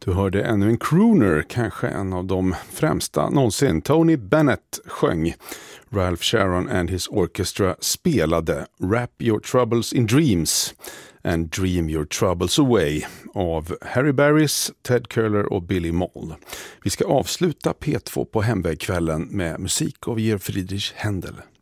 Du hörde ännu en crooner, kanske en av de främsta någonsin. Tony Bennett sjöng. Ralph Sharon and his orchestra spelade Wrap Your Troubles in Dreams and Dream Your Troubles Away av Harry Barris, Ted Curler och Billy Moll. Vi ska avsluta P2 på hemvägkvällen med musik av Georg Friedrich Händel.